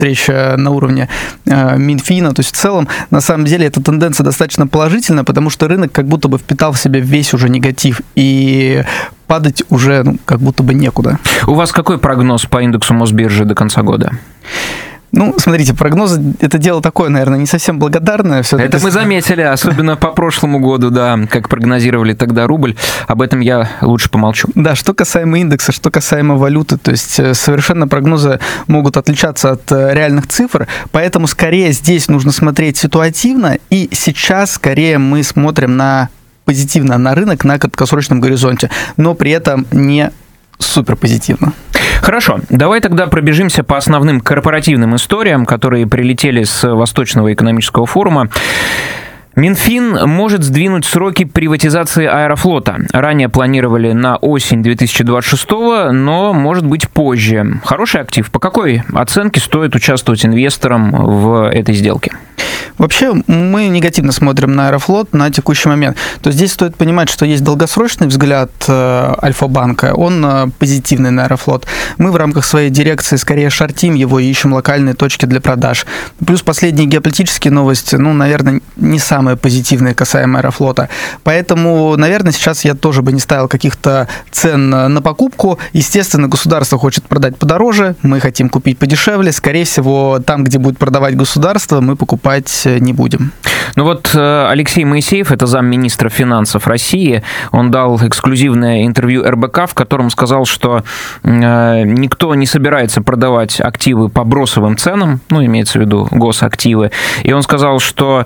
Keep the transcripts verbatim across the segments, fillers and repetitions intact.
встреча на уровне э, Минфина. То есть в целом, на самом деле, эта тенденция достаточно положительная, потому что рынок как будто бы впитал в себя весь уже негатив, и падать уже ну, как будто бы некуда. У вас какой прогноз по индексу Мосбиржи до конца года? Ну, смотрите, прогнозы – это дело такое, наверное, не совсем благодарное. Все-таки. Это мы заметили, особенно по прошлому году, да, как прогнозировали тогда рубль. Об этом я лучше помолчу. Да, что касаемо индекса, что касаемо валюты, то есть совершенно прогнозы могут отличаться от реальных цифр, поэтому скорее здесь нужно смотреть ситуативно, и сейчас скорее мы смотрим на позитивно на рынок на краткосрочном горизонте, но при этом не супер позитивно. Хорошо, давай тогда пробежимся по основным корпоративным историям, которые прилетели с Восточного экономического форума. Минфин может сдвинуть сроки приватизации Аэрофлота. Ранее планировали на осень две тысячи двадцать шестого, но может быть позже. Хороший актив. По какой оценке стоит участвовать инвесторам в этой сделке? Вообще, мы негативно смотрим на Аэрофлот на текущий момент. То есть здесь стоит понимать, что есть долгосрочный взгляд Альфа-банка, он позитивный на Аэрофлот. Мы в рамках своей дирекции скорее шортим его и ищем локальные точки для продаж. Плюс последние геополитические новости, ну, наверное, не самые позитивные касаемо Аэрофлота. Поэтому, наверное, сейчас я тоже бы не ставил каких-то цен на покупку. Естественно, государство хочет продать подороже, мы хотим купить подешевле. Скорее всего, там, где будет продавать государство, мы покупать не будем. Ну вот Алексей Моисеев, это замминистра финансов России, он дал эксклюзивное интервью эр бэ ка, в котором сказал, что никто не собирается продавать активы по бросовым ценам, ну, имеется в виду госактивы, и он сказал, что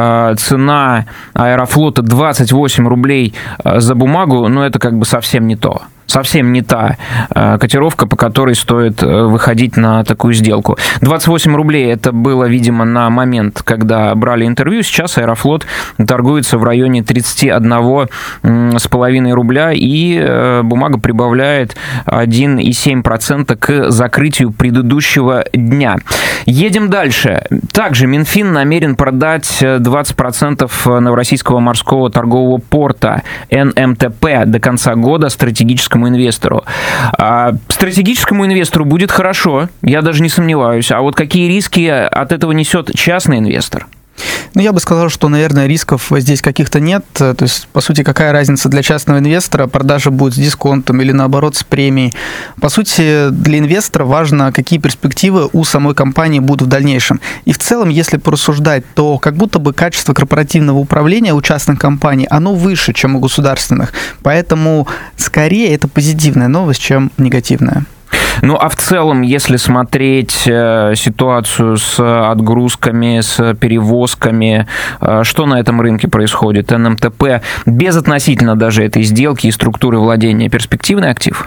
цена Аэрофлота двадцать восемь рублей за бумагу, ну, это как бы совсем не то. Совсем не та котировка, по которой стоит выходить на такую сделку. двадцать восемь рублей это было, видимо, на момент, когда брали интервью. Сейчас Аэрофлот торгуется в районе тридцать один с половиной рубля, и бумага прибавляет один и семь десятых процента к закрытию предыдущего дня. Едем дальше. Также Минфин намерен продать двадцать процентов Новороссийского морского торгового порта эн эм тэ пэ до конца года стратегическому инвестору. А стратегическому инвестору будет хорошо, я даже не сомневаюсь. А вот какие риски от этого несет частный инвестор? Ну, я бы сказал, что, наверное, рисков здесь каких-то нет. То есть, по сути, какая разница для частного инвестора? Продажа будет с дисконтом или, наоборот, с премией. По сути, для инвестора важно, какие перспективы у самой компании будут в дальнейшем. И в целом, если порассуждать, то как будто бы качество корпоративного управления у частных компаний, оно выше, чем у государственных. Поэтому, скорее, это позитивная новость, чем негативная. Ну, а в целом, если смотреть ситуацию с отгрузками, с перевозками, что на этом рынке происходит? эн эм тэ пэ безотносительно даже этой сделки и структуры владения перспективный актив?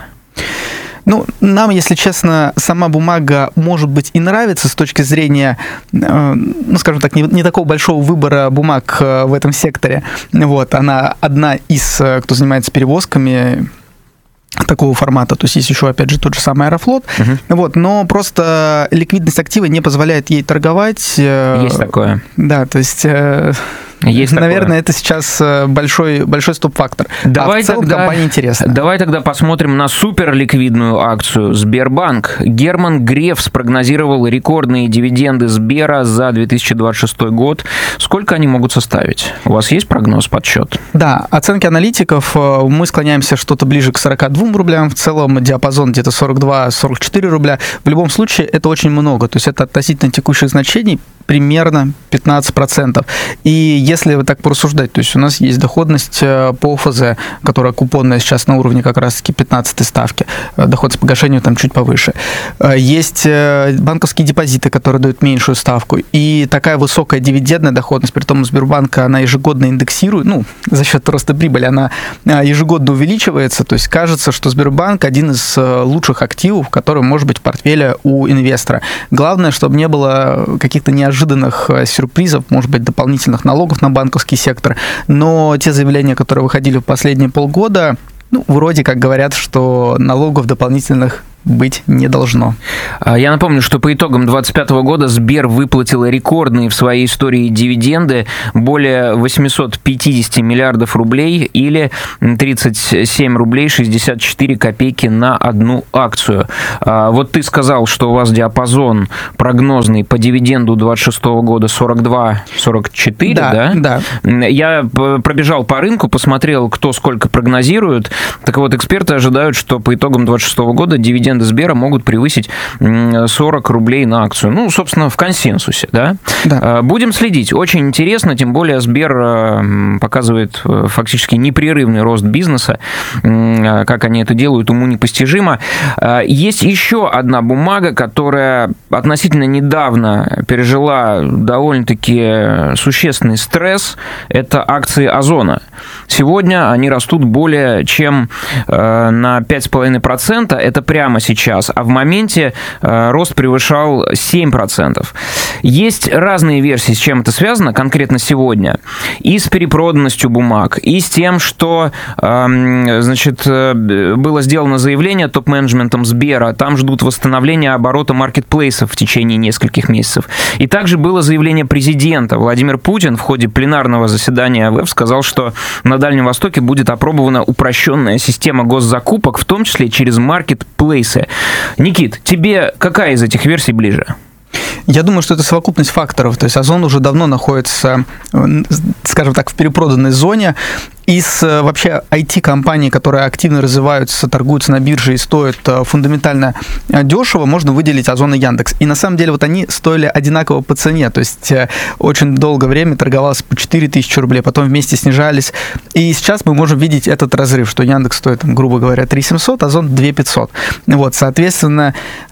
Ну, нам, если честно, сама бумага, может быть, и нравится с точки зрения, ну, скажем так, не, не такого большого выбора бумаг в этом секторе. Вот, она одна из, кто занимается перевозками такого формата, то есть есть еще, опять же, тот же самый Аэрофлот, uh-huh. вот, но просто ликвидность актива не позволяет ей торговать. Есть такое. Да, то есть... Есть Наверное, такое. Это сейчас большой, большой стоп-фактор. Давай, а в целом тогда, компания интересная. Давай тогда посмотрим на суперликвидную акцию Сбербанк. Герман Греф спрогнозировал рекордные дивиденды Сбера за две тысячи двадцать шестой год. Сколько они могут составить? У вас есть прогноз, подсчет? Да, оценки аналитиков, мы склоняемся что-то ближе к сорока двум рублям. В целом диапазон где-то сорок два - сорок четыре рубля. В любом случае, это очень много. То есть это относительно текущих значений примерно пятнадцать процентов. И если вот так порассуждать, то есть у нас есть доходность по ОФЗ, которая купонная сейчас на уровне как раз-таки пятнадцатой ставки, доход с погашением там чуть повыше. Есть банковские депозиты, которые дают меньшую ставку, и такая высокая дивидендная доходность, при том у Сбербанка она ежегодно индексирует, ну, за счет роста прибыли она ежегодно увеличивается, то есть кажется, что Сбербанк один из лучших активов, который может быть в портфеле у инвестора. Главное, чтобы не было каких-то неожиданных сюрпризов, может быть, дополнительных налогов на банковский сектор, но те заявления, которые выходили в последние полгода, ну, вроде как говорят, что налогов дополнительных быть не должно. Я напомню, что по итогам две тысячи двадцать пятого года Сбер выплатил рекордные в своей истории дивиденды более восемьсот пятьдесят миллиардов рублей или тридцать семь рублей шестьдесят четыре копейки на одну акцию. Вот ты сказал, что у вас диапазон прогнозный по дивиденду двадцать шестого года сорок два - сорок четыре, да? Да, да. Я пробежал по рынку, посмотрел, кто сколько прогнозирует. Так вот, эксперты ожидают, что по итогам двадцать шестого года дивиденды Сбера могут превысить сорок рублей на акцию. Ну, собственно, в консенсусе, да? Да. Будем следить. Очень интересно, тем более Сбер показывает фактически непрерывный рост бизнеса. Как они это делают, уму непостижимо. Есть еще одна бумага, которая относительно недавно пережила довольно-таки существенный стресс. Это акции Озона. Сегодня они растут более чем на пять целых пять десятых процента. Это прямо сейчас. А в моменте рост превышал семь процентов. Есть разные версии, с чем это связано конкретно сегодня. И с перепроданностью бумаг, и с тем, что значит, было сделано заявление топ-менеджментом Сбера. Там ждут восстановления оборота маркетплейсов в течение нескольких месяцев. И также было заявление президента. Владимир Путин в ходе пленарного заседания ВЭФ сказал, что на Дальнем Востоке будет опробована упрощенная система госзакупок, в том числе через маркетплейсы. Никит, тебе какая из этих версий ближе? Я думаю, что это совокупность факторов. То есть Озон уже давно находится, скажем так, в перепроданной зоне. Из вообще ай ти-компаний, которые активно развиваются, торгуются на бирже и стоят фундаментально дешево, можно выделить Озон и Яндекс. И на самом деле вот они стоили одинаково по цене. То есть очень долгое время торговалось по четыре тысячи рублей, потом вместе снижались. И сейчас мы можем видеть этот разрыв, что Яндекс стоит, грубо говоря, три тысячи семьсот, Озон две тысячи пятьсот. Вот, соответственно,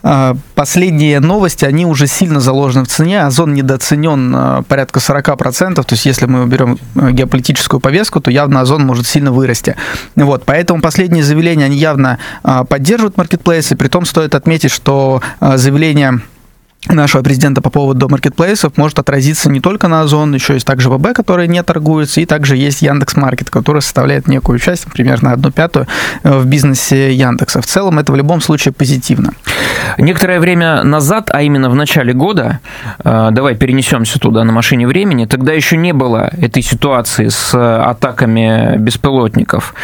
последние новости, они уже сильно заложены в цене. Озон недооценен порядка сорок процентов. То есть если мы берем геополитическую повестку, то явно Озон может сильно вырасти. Вот, поэтому последние заявления, они явно а, поддерживают маркетплейсы. Притом стоит отметить, что а, заявление нашего президента по поводу маркетплейсов может отразиться не только на Озон, еще есть также ВБ, который не торгуется, и также есть Яндекс.Маркет, который составляет некую часть, примерно одну пятую в бизнесе Яндекса. В целом это в любом случае позитивно. Некоторое время назад, а именно в начале года, давай перенесемся туда на машине времени, тогда еще не было этой ситуации с атаками беспилотников.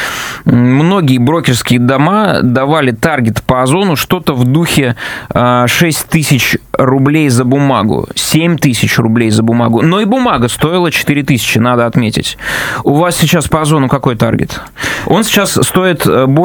Многие брокерские дома давали таргет по Озону что-то в духе шесть тысяч рублей за бумагу, семь тысяч рублей за бумагу, но и бумага стоила четыре тысячи, надо отметить. У вас сейчас по Озону какой таргет? Он сейчас стоит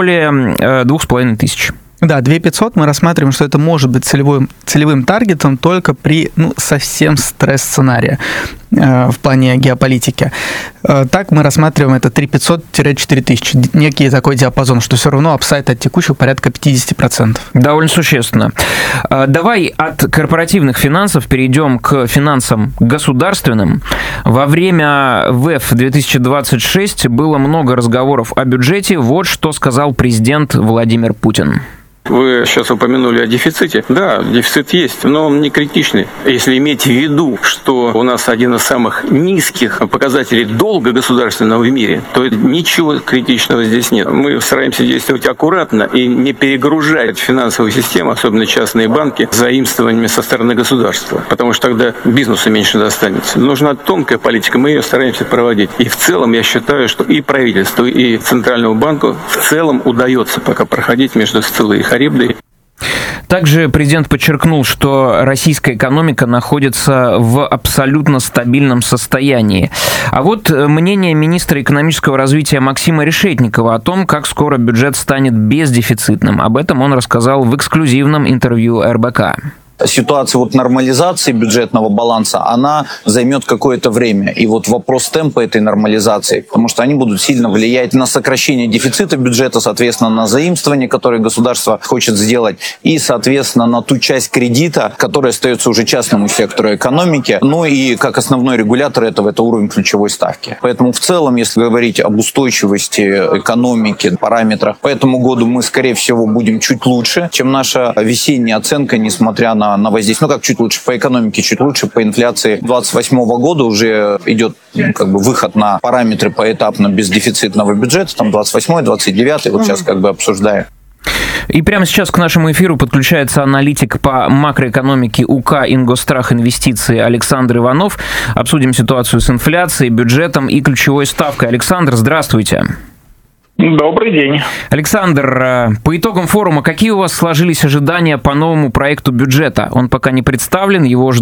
более двух с половиной тысяч. Да, две тысячи пятьсот мы рассматриваем, что это может быть целевым, целевым таргетом только при ну, совсем стресс-сценарии э, в плане геополитики. Э, так мы рассматриваем это три тысячи пятьсот - четыре тысячи, некий такой диапазон, что все равно апсайд от текущих порядка пятьдесят процентов. Довольно существенно. Э, давай от корпоративных финансов перейдем к финансам государственным. Во время ВЭФ две тысячи двадцать шесть было много разговоров о бюджете. Вот что сказал президент Владимир Путин. Вы сейчас упомянули о дефиците. Да, дефицит есть, но он не критичный. Если иметь в виду, что у нас один из самых низких показателей долга государственного в мире, то ничего критичного здесь нет. Мы стараемся действовать аккуратно и не перегружать финансовую систему, особенно частные банки, заимствованиями со стороны государства, потому что тогда бизнесу меньше достанется. Нужна тонкая политика, мы ее стараемся проводить. И в целом я считаю, что и правительству, и Центральному банку в целом удается пока проходить между Сциллой и Харибдой. Также президент подчеркнул, что российская экономика находится в абсолютно стабильном состоянии. А вот мнение министра экономического развития Максима Решетникова о том, как скоро бюджет станет бездефицитным. Об этом он рассказал в эксклюзивном интервью эр бэ ка. Ситуация вот нормализации бюджетного баланса, она займет какое-то время. И вот вопрос темпа этой нормализации, потому что они будут сильно влиять на сокращение дефицита бюджета, соответственно, на заимствование, которое государство хочет сделать, и, соответственно, на ту часть кредита, которая остается уже частному сектору экономики. Ну и как основной регулятор этого, это уровень ключевой ставки. Поэтому в целом, если говорить об устойчивости экономики, параметрах, по этому году мы, скорее всего, будем чуть лучше, чем наша весенняя оценка, несмотря на на воздействие, ну как чуть лучше по экономике, чуть лучше по инфляции. двадцать восьмого года уже идет ну, как бы выход на параметры поэтапно бездефицитного бюджета, там двадцать восьмой, двадцать девятый, вот сейчас как бы обсуждаем. И прямо сейчас к нашему эфиру подключается аналитик по макроэкономике УК «Ингосстрах Инвестиции» Александр Иванов. Обсудим ситуацию с инфляцией, бюджетом и ключевой ставкой. Александр, здравствуйте. Добрый день. Александр, по итогам форума, какие у вас сложились ожидания по новому проекту бюджета? Он пока не представлен, его ждут